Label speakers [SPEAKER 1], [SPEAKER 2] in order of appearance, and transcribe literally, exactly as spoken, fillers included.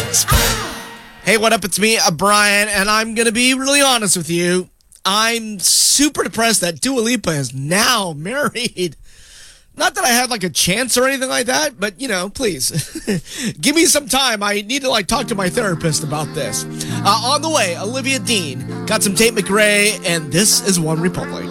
[SPEAKER 1] Hey, what up? It's me, uh, Brian, and I'm going to be really honest with you. I'm super depressed that Dua Lipa is now married. Not that I had like a chance or anything like that, but you know, please give me some time. I need to like talk to my therapist about this. Uh, on the way, Olivia Dean got some Tate McRae, and this is One Republic.